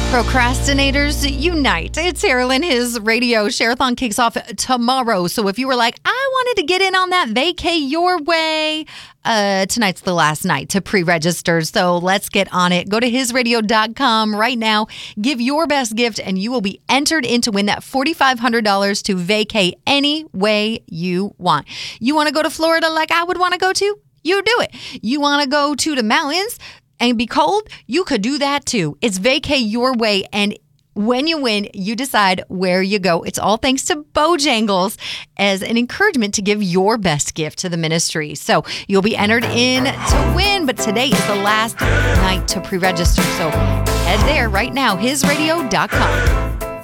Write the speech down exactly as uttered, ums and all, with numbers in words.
Procrastinators unite. It's Carolyn. His radio share-a-thon kicks off tomorrow. So if you were like, I wanted to get in on that vacay your way, uh, tonight's the last night to pre-register. So let's get on it. Go to his radio dot com right now. Give your best gift and you will be entered in to win that four thousand five hundred dollars to vacay any way you want. You want to go to Florida like I would want to go to? You do it. You want to go to the mountains and be cold? You could do that too. It's vacay your way, and when you win, you decide where you go. It's all thanks to Bojangles as an encouragement to give your best gift to the ministry. So you'll be entered in to win, but today is the last night to pre-register. So head there right now, his radio dot com.